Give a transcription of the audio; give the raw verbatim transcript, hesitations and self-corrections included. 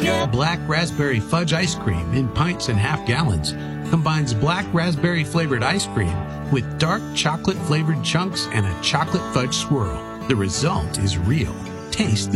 Black Raspberry Fudge Ice Cream in pints and half gallons combines black raspberry flavored ice cream with dark chocolate flavored chunks and a chocolate fudge swirl. The result is real. Taste the